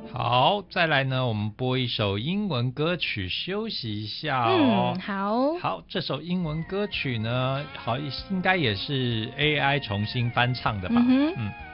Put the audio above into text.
好，再来呢，我们播一首英文歌曲休息一下哦。好，这首英文歌曲呢，应该也是 AI 重新翻唱的吧？